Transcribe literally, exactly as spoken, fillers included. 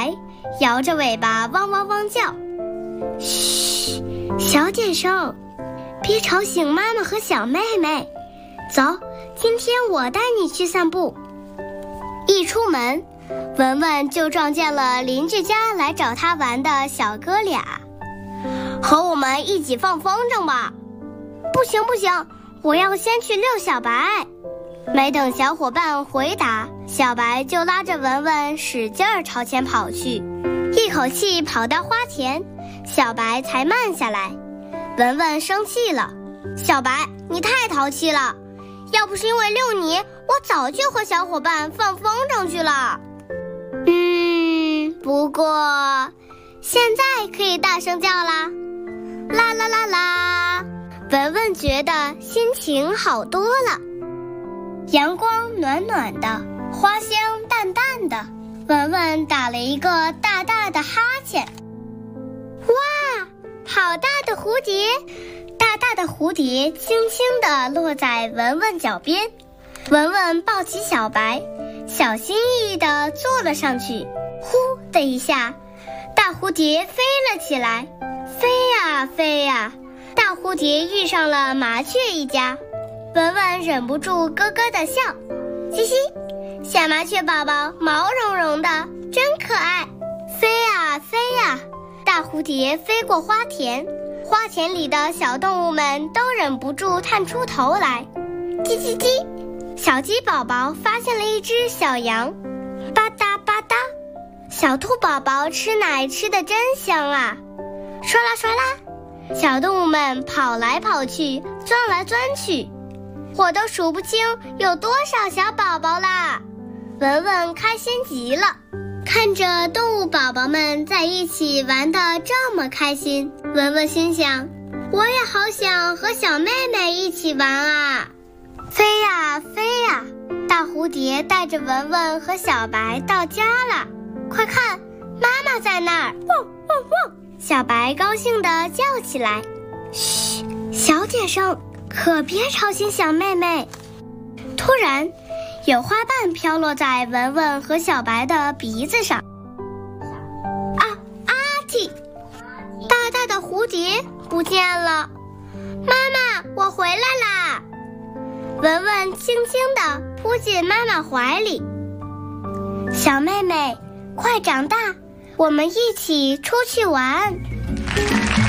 白摇着尾巴汪汪汪叫。嘘，小点声，别吵醒妈妈和小妹妹。走，今天我带你去散步。一出门，文文就撞见了邻居家来找他玩的小哥俩。和我们一起放风筝吧。不行不行，我要先去遛小白。没等小伙伴回答，小白就拉着文文使劲儿朝前跑去，一口气跑到花田，小白才慢下来。文文生气了，小白，你太淘气了，要不是因为遛你，我早就和小伙伴放风筝去了。嗯，不过现在可以大声叫啦，啦啦啦啦！文文觉得心情好多了。阳光暖暖的，花香淡淡的，文文打了一个大大的哈欠。哇，好大的蝴蝶！大大的蝴蝶轻轻地落在文文脚边，文文抱起小白，小心翼翼地坐了上去。呼的一下，大蝴蝶飞了起来，飞呀飞呀，大蝴蝶遇上了麻雀一家。文文忍不住咯咯地笑，嘻嘻，小麻雀宝宝毛茸茸的，真可爱。飞呀飞呀，大蝴蝶飞过花田，花田里的小动物们都忍不住探出头来。叽叽叽，小鸡宝宝发现了一只小羊，吧嗒吧嗒，小兔宝宝吃奶吃得真香啊，刷啦刷啦，小动物们跑来跑去，钻来钻去，我都数不清有多少小宝宝啦。文文开心极了，看着动物宝宝们在一起玩得这么开心，文文心想，我也好想和小妹妹一起玩啊。飞呀飞呀，大蝴蝶带着文文和小白到家了，快看，妈妈在那儿，汪汪汪！小白高兴地叫起来，嘘，小点声，可别吵醒小妹妹。突然，有花瓣飘落在文文和小白的鼻子上。啊，阿嚏！大大的蝴蝶不见了。妈妈，我回来啦！文文轻轻地扑进妈妈怀里。小妹妹，快长大，我们一起出去玩。